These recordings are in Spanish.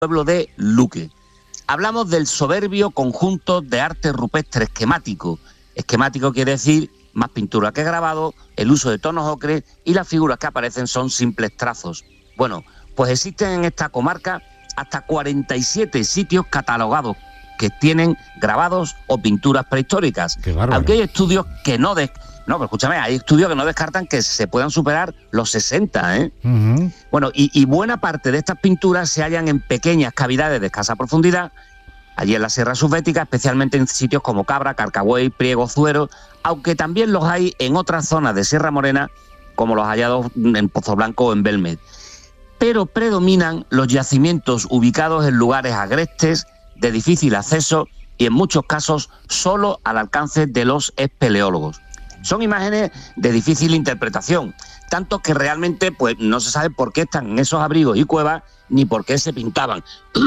pueblo de Luque. Hablamos del soberbio conjunto de arte rupestre esquemático. Esquemático quiere decir más pintura que grabado, el uso de tonos ocres y las figuras que aparecen son simples trazos. Bueno, pues existen en esta comarca hasta 47 sitios catalogados que tienen grabados o pinturas prehistóricas. Qué bárbaro. Aunque hay estudios que no... pero escúchame, hay estudios que no descartan que se puedan superar los 60, ¿eh? Uh-huh. Bueno, y buena parte de estas pinturas se hallan en pequeñas cavidades de escasa profundidad, allí en la Sierra Subbética, especialmente en sitios como Cabra, Carcagüey, Priego, Zuero, aunque también los hay en otras zonas de Sierra Morena, como los hallados en Pozo Blanco o en Belmed. Pero predominan los yacimientos ubicados en lugares agrestes, de difícil acceso y en muchos casos solo al alcance de los espeleólogos. Son imágenes de difícil interpretación, tanto que realmente pues no se sabe por qué están en esos abrigos y cuevas ni por qué se pintaban.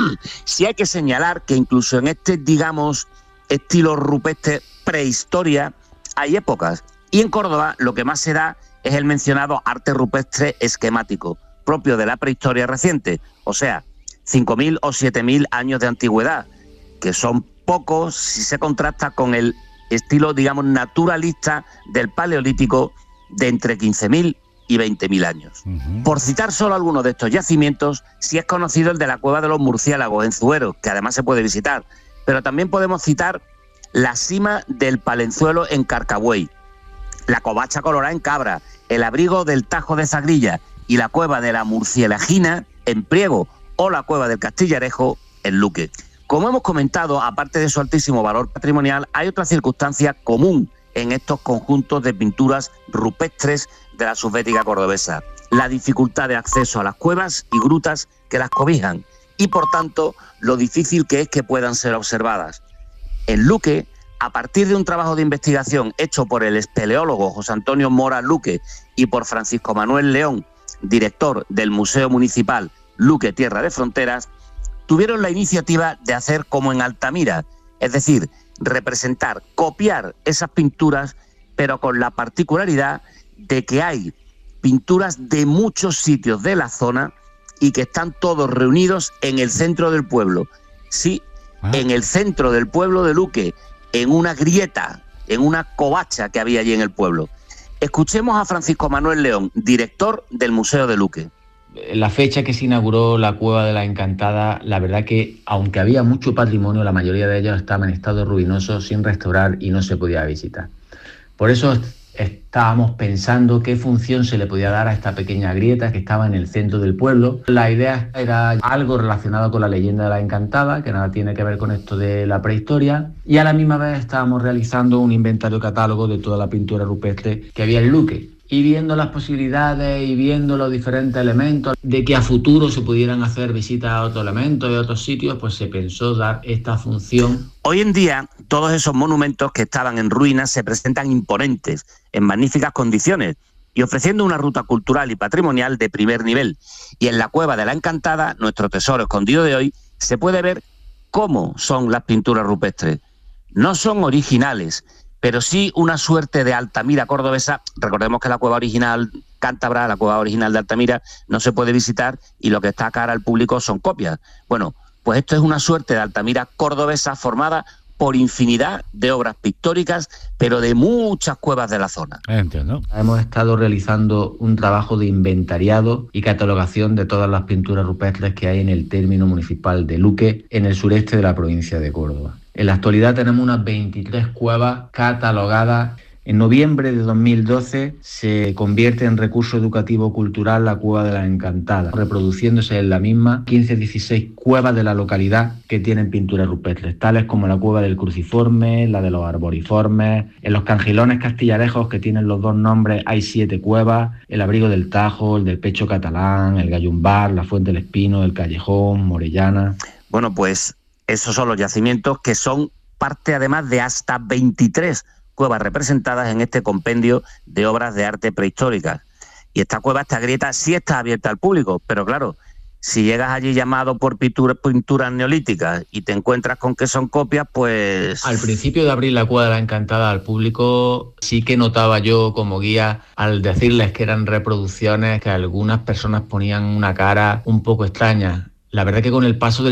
Sí hay que señalar que incluso en este, digamos, estilo rupestre prehistoria, hay épocas. Y en Córdoba lo que más se da es el mencionado arte rupestre esquemático, propio de la prehistoria reciente, o sea, 5.000 o 7.000 años de antigüedad, que son pocos si se contrasta con el estilo, digamos, naturalista del Paleolítico de entre 15.000 y 20.000 años. Uh-huh. Por citar solo algunos de estos yacimientos, sí es conocido el de la Cueva de los Murciélagos en Zuero, que además se puede visitar, pero también podemos citar la cima del Palenzuelo en Carcagüey, la Covacha Colorada en Cabra, el abrigo del Tajo de Zagrilla y la Cueva de la Murcielagina en Priego o la Cueva del Castillarejo en Luque. Como hemos comentado, aparte de su altísimo valor patrimonial, hay otra circunstancia común en estos conjuntos de pinturas rupestres de la Subbética cordobesa: la dificultad de acceso a las cuevas y grutas que las cobijan y, por tanto, lo difícil que es que puedan ser observadas. En Luque, a partir de un trabajo de investigación hecho por el espeleólogo José Antonio Mora Luque y por Francisco Manuel León, director del Museo Municipal Luque Tierra de Fronteras, tuvieron la iniciativa de hacer como en Altamira, es decir, representar, copiar esas pinturas, pero con la particularidad de que hay pinturas de muchos sitios de la zona y que están todos reunidos en el centro del pueblo. Sí, en el centro del pueblo de Luque, en una grieta, en una covacha que había allí en el pueblo. Escuchemos a Francisco Manuel León, director del Museo de Luque. La fecha que se inauguró la Cueva de la Encantada, la verdad que, aunque había mucho patrimonio, la mayoría de ellos estaba en estado ruinoso, sin restaurar y no se podía visitar. Por eso estábamos pensando qué función se le podía dar a esta pequeña grieta que estaba en el centro del pueblo. La idea era algo relacionado con la leyenda de la Encantada, que nada tiene que ver con esto de la prehistoria, y a la misma vez estábamos realizando un inventario catálogo de toda la pintura rupestre que había en Luque. Y viendo las posibilidades y viendo los diferentes elementos de que a futuro se pudieran hacer visitas a otros elementos y a otros sitios, pues se pensó dar esta función. Hoy en día, todos esos monumentos que estaban en ruinas se presentan imponentes, en magníficas condiciones y ofreciendo una ruta cultural y patrimonial de primer nivel. Y en la Cueva de la Encantada, nuestro tesoro escondido de hoy, se puede ver cómo son las pinturas rupestres. No son originales, pero sí una suerte de Altamira cordobesa. Recordemos que la cueva original cántabra, la cueva original de Altamira, no se puede visitar y lo que está a cara al público son copias. Bueno, pues esto es una suerte de Altamira cordobesa formada por infinidad de obras pictóricas, pero de muchas cuevas de la zona. Entiendo. Hemos estado realizando un trabajo de inventariado y catalogación de todas las pinturas rupestres que hay en el término municipal de Luque, en el sureste de la provincia de Córdoba. En la actualidad tenemos unas 23 cuevas catalogadas. En noviembre de 2012 se convierte en recurso educativo cultural la Cueva de la Encantada, reproduciéndose en la misma 15-16 cuevas de la localidad que tienen pinturas rupestres, tales como la Cueva del Cruciforme, la de los Arboriformes. En los Cangilones Castillarejos, que tienen los dos nombres, hay 7 cuevas: el Abrigo del Tajo, el del Pecho Catalán, el Gallumbar, la Fuente del Espino, el Callejón, Morellana. Bueno, pues esos son los yacimientos que son parte además de hasta 23 cuevas representadas en este compendio de obras de arte prehistóricas. Y esta cueva, esta grieta, sí está abierta al público, pero claro, si llegas allí llamado por pinturas neolíticas y te encuentras con que son copias, pues... Al principio de abrir la Cueva de la Encantada al público, sí que notaba yo como guía, al decirles que eran reproducciones, que algunas personas ponían una cara un poco extraña. La verdad que con el paso del